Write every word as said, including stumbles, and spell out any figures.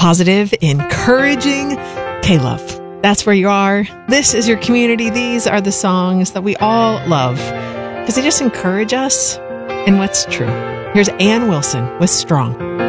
positive, encouraging K-Love. That's where you are. This is your community. These are the songs that we all love because they just encourage us in what's true. Here's Ann Wilson with Strong.